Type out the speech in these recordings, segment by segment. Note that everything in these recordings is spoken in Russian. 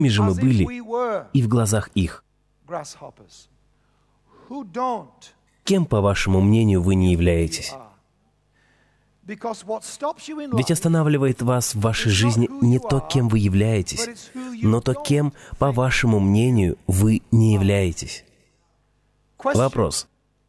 же мы были и в глазах их. Кем, по вашему мнению, вы не являетесь? Ведь останавливает вас в вашей жизни не то, кем вы являетесь, но то, кем, по вашему мнению, вы не являетесь. Вопрос.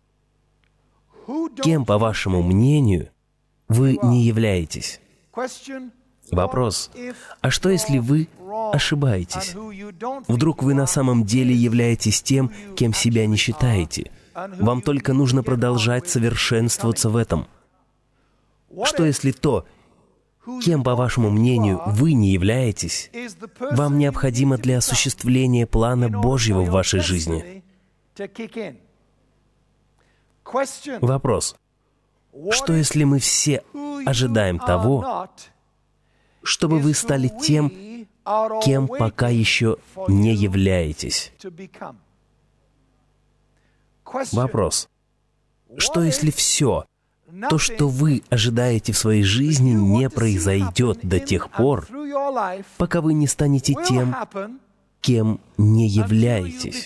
Кем, по вашему мнению, вы не являетесь? Вопрос. А что, если вы ошибаетесь? Вдруг вы на самом деле являетесь тем, кем себя не считаете? Вам только нужно продолжать совершенствоваться в этом. Что, если то, кем, по вашему мнению, вы не являетесь, вам необходимо для осуществления плана Божьего в вашей жизни? Вопрос. Что, если мы все ожидаем того, чтобы вы стали тем, кем пока еще не являетесь? Вопрос. Что, если все, то, что вы ожидаете в своей жизни, не произойдет до тех пор, пока вы не станете тем, кем не являетесь?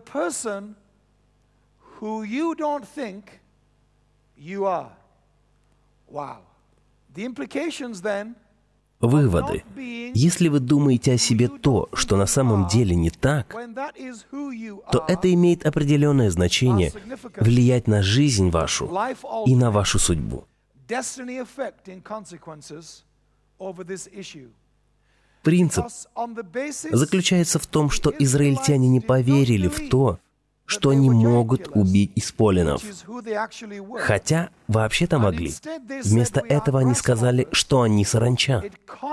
Выводы. Если вы думаете о себе то, что на самом деле не так, то это имеет определенное значение влиять на жизнь вашу и на вашу судьбу. Принцип заключается в том, что израильтяне не поверили в то, что они могут убить исполинов. Хотя вообще-то могли. Вместо этого они сказали, что они саранча.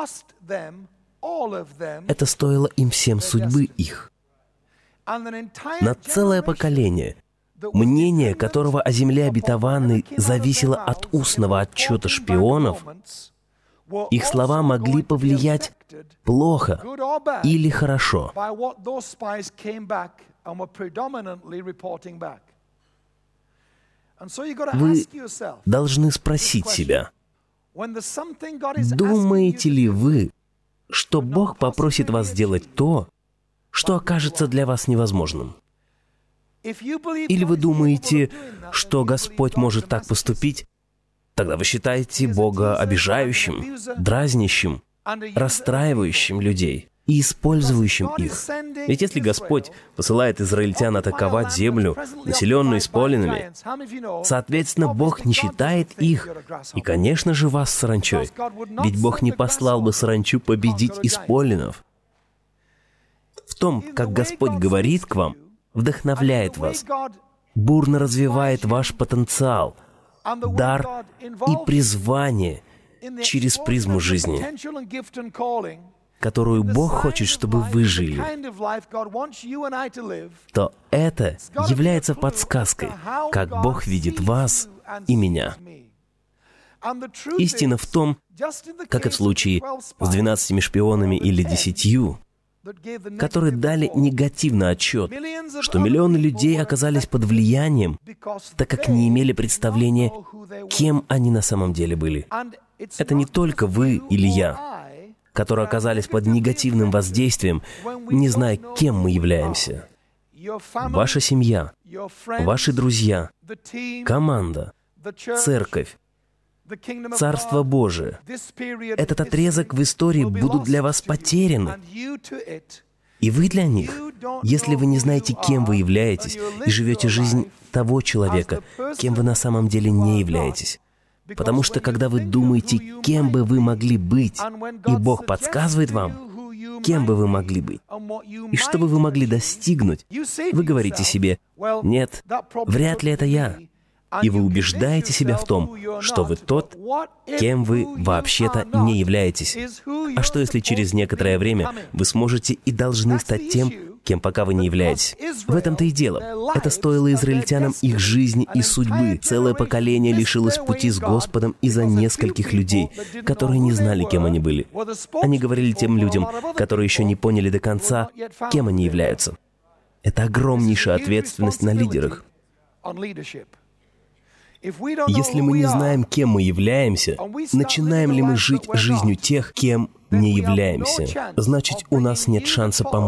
Это стоило им всем судьбы их. На целое поколение, мнение которого о земле обетованной зависело от устного отчета шпионов, их слова могли повлиять плохо или хорошо. Вы должны спросить себя, думаете ли вы, что Бог попросит вас сделать то, что окажется для вас невозможным? Или вы думаете, что Господь может так поступить? Тогда вы считаете Бога обижающим, дразнящим, расстраивающим людей и использующим их. Ведь если Господь посылает израильтян атаковать землю, населенную исполинами, соответственно, Бог не считает их, и, конечно же, вас саранчой. Ведь Бог не послал бы саранчу победить исполинов. В том, как Господь говорит к вам, вдохновляет вас, бурно развивает ваш потенциал, дар и призвание через призму жизни, которую Бог хочет, чтобы вы жили, то это является подсказкой, как Бог видит вас и меня. Истина в том, как и в случае с 12 шпионами или 10, которые дали негативный отчет, что миллионы людей оказались под влиянием, так как не имели представления, кем они на самом деле были. Это не только вы или я, которые оказались под негативным воздействием, не зная, кем мы являемся. Ваша семья, ваши друзья, команда, церковь, Царство Божие. Этот отрезок в истории будут для вас потеряны. И вы для них, если вы не знаете, кем вы являетесь, и живете жизнь того человека, кем вы на самом деле не являетесь. Потому что, когда вы думаете, кем бы вы могли быть, и Бог подсказывает вам, кем бы вы могли быть, и что бы вы могли достигнуть, вы говорите себе, «Нет, вряд ли это я». И вы убеждаете себя в том, что вы тот, кем вы вообще-то не являетесь. А что, если через некоторое время вы сможете и должны стать тем, кем пока вы не являетесь? В этом-то и дело. Это стоило израильтянам их жизни и судьбы. Целое поколение лишилось пути с Господом из-за нескольких людей, которые не знали, кем они были. Они говорили тем людям, которые еще не поняли до конца, кем они являются. Это огромнейшая ответственность на лидерах. Если мы не знаем, кем мы являемся, начинаем ли мы жить жизнью тех, кем не являемся, значит, у нас нет шанса помочь